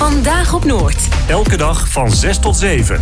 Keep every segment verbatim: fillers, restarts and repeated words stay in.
Vandaag op Noord. Elke dag van zes tot zeven.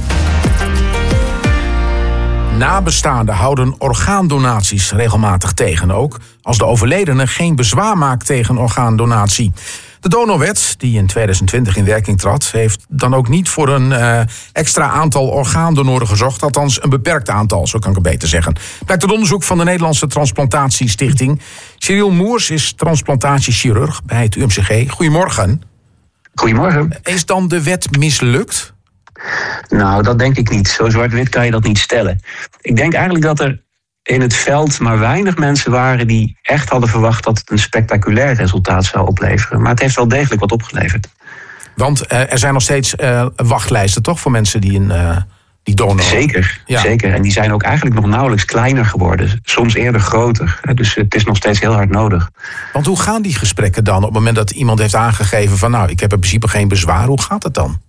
Nabestaanden houden orgaandonaties regelmatig tegen, ook als de overledene geen bezwaar maakt tegen orgaandonatie. De donorwet, die in tweeduizend twintig in werking trad, heeft dan ook niet voor een uh, extra aantal orgaandonoren gezorgd. Althans, een beperkt aantal, zo kan ik het beter zeggen. Blijkt uit onderzoek van de Nederlandse Transplantatiestichting. Cyril Moers is transplantatiechirurg bij het U M C G. Goedemorgen. Goedemorgen. Is dan de wet mislukt? Nou, dat denk ik niet. Zo zwart-wit kan je dat niet stellen. Ik denk eigenlijk dat er in het veld maar weinig mensen waren die echt hadden verwacht dat het een spectaculair resultaat zou opleveren. Maar het heeft wel degelijk wat opgeleverd. Want uh, er zijn nog steeds uh, wachtlijsten, toch, voor mensen die een uh, die donoren? Zeker, ja. zeker. En die zijn ook eigenlijk nog nauwelijks kleiner geworden. Soms eerder groter. Dus het is nog steeds heel hard nodig. Want hoe gaan die gesprekken dan op het moment dat iemand heeft aangegeven van nou, ik heb in principe geen bezwaar. Hoe gaat het dan?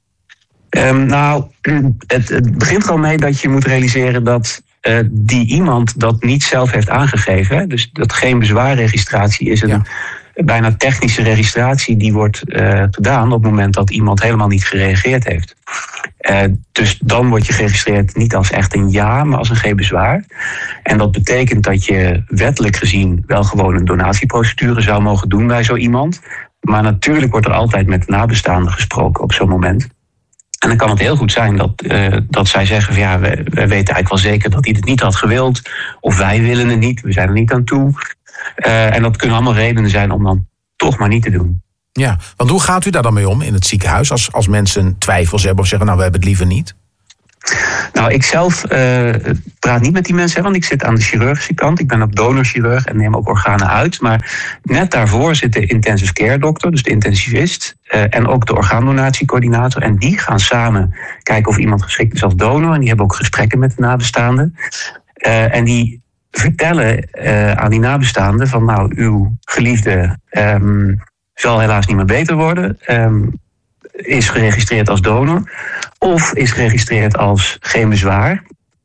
Um, nou, het, het begint gewoon mee dat je moet realiseren dat uh, die iemand dat niet zelf heeft aangegeven. Hè? Dus dat geen bezwaarregistratie is een ja. bijna technische registratie die wordt uh, gedaan op het moment dat iemand helemaal niet gereageerd heeft. Uh, dus dan word je geregistreerd niet als echt een ja, maar als een geen bezwaar. En dat betekent dat je wettelijk gezien wel gewoon een donatieprocedure zou mogen doen bij zo iemand. Maar natuurlijk wordt er altijd met nabestaanden gesproken op zo'n moment. En dan kan het heel goed zijn dat, uh, dat zij zeggen van ja, wij, wij weten eigenlijk wel zeker dat hij het niet had gewild. Of wij willen het niet, we zijn er niet aan toe. Uh, en dat kunnen allemaal redenen zijn om dan toch maar niet te doen. Ja, want hoe gaat u daar dan mee om in het ziekenhuis als, als mensen twijfels hebben of zeggen nou we hebben het liever niet? Nou, ik zelf uh, praat niet met die mensen, want ik zit aan de chirurgische kant. Ik ben ook donorchirurg en neem ook organen uit. Maar net daarvoor zit de intensive care dokter, dus de intensivist, uh, en ook de orgaandonatiecoördinator. En die gaan samen kijken of iemand geschikt is als donor. En die hebben ook gesprekken met de nabestaanden. Uh, en die vertellen uh, aan die nabestaanden van nou, uw geliefde um, zal helaas niet meer beter worden. Um, is geregistreerd als donor of is geregistreerd als geen bezwaar.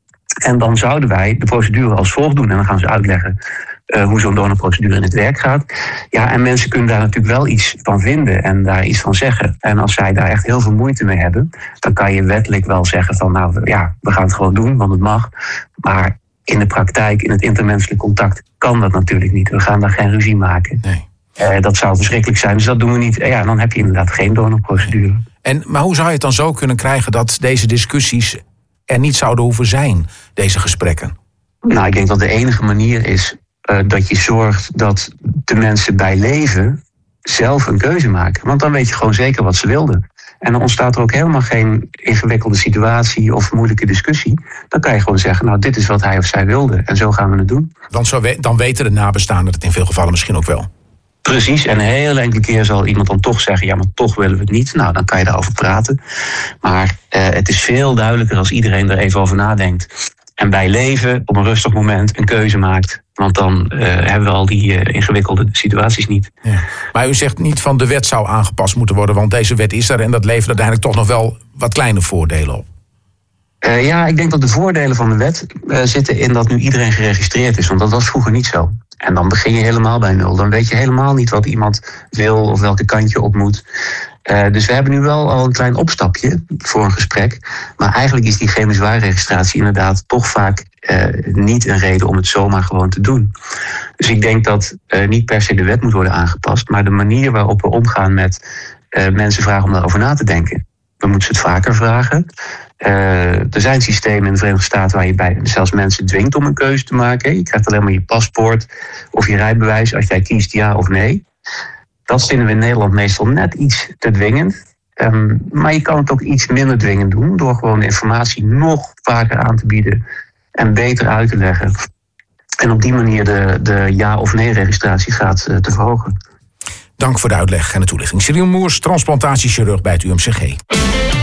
En dan zouden wij de procedure als volgt doen. En dan gaan ze uitleggen uh, hoe zo'n donorprocedure in het werk gaat. Ja, en mensen kunnen daar natuurlijk wel iets van vinden en daar iets van zeggen. En als zij daar echt heel veel moeite mee hebben, dan kan je wettelijk wel zeggen van nou ja, we gaan het gewoon doen, want het mag. Maar in de praktijk, in het intermenselijk contact, kan dat natuurlijk niet. We gaan daar geen ruzie maken. Nee. Uh, dat zou verschrikkelijk zijn, dus dat doen we niet. Ja, dan heb je inderdaad geen donorprocedure. En, maar hoe zou je het dan zo kunnen krijgen dat deze discussies er niet zouden hoeven zijn, deze gesprekken? Nou, ik denk dat de enige manier is uh, dat je zorgt dat de mensen bij leven zelf een keuze maken. Want dan weet je gewoon zeker wat ze wilden. En dan ontstaat er ook helemaal geen ingewikkelde situatie of moeilijke discussie. Dan kan je gewoon zeggen, nou, dit is wat hij of zij wilde en zo gaan we het doen. Want zo we- dan weten de nabestaanden het in veel gevallen misschien ook wel. Precies, en een hele enkele keer zal iemand dan toch zeggen, ja, maar toch willen we het niet. Nou, dan kan je daarover praten. Maar uh, het is veel duidelijker als iedereen er even over nadenkt. En bij leven op een rustig moment een keuze maakt. Want dan uh, hebben we al die uh, ingewikkelde situaties niet. Ja. Maar u zegt niet van de wet zou aangepast moeten worden, want deze wet is er en dat levert uiteindelijk toch nog wel wat kleine voordelen op. Uh, ja, ik denk dat de voordelen van de wet uh, zitten in dat nu iedereen geregistreerd is. Want dat was vroeger niet zo. En dan begin je helemaal bij nul. Dan weet je helemaal niet wat iemand wil of welke kant je op moet. Uh, dus we hebben nu wel al een klein opstapje voor een gesprek. Maar eigenlijk is die geen bezwaarregistratie inderdaad toch vaak uh, niet een reden om het zomaar gewoon te doen. Dus ik denk dat uh, niet per se de wet moet worden aangepast, maar de manier waarop we omgaan met uh, mensen vragen om daarover na te denken. We moeten ze het vaker vragen. Uh, er zijn systemen in de Verenigde Staten waar je bij zelfs mensen dwingt om een keuze te maken. Je krijgt alleen maar je paspoort of je rijbewijs als jij kiest ja of nee. Dat vinden we in Nederland meestal net iets te dwingend. Um, maar je kan het ook iets minder dwingend doen door gewoon de informatie nog vaker aan te bieden en beter uit te leggen. En op die manier de, de ja- of nee-registratie gaat uh, te verhogen. Dank voor de uitleg en de toelichting. Cyril Moers, transplantatiechirurg bij het U M C G.